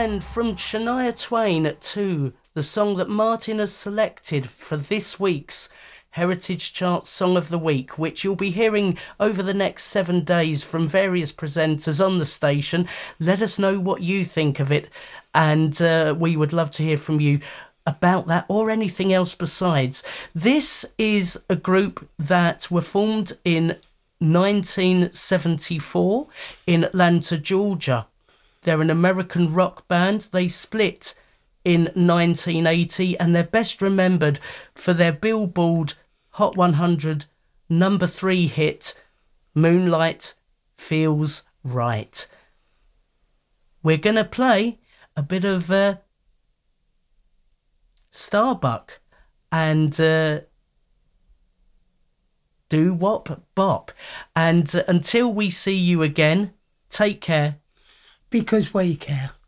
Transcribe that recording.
And from Shania Twain to the song that Martin has selected for this week's Heritage Chart Song of the Week, which you'll be hearing over the next 7 days from various presenters on the station. Let us know what you think of it, and we would love to hear from you about that or anything else besides. This is a group that were formed in 1974 in Atlanta, Georgia. They're an American rock band. They split in 1980 and they're best remembered for their Billboard Hot 100 number 3 hit, Moonlight Feels Right. We're going to play a bit of Starbuck and Do Wop Bop. And until we see you again, take care. Because we care.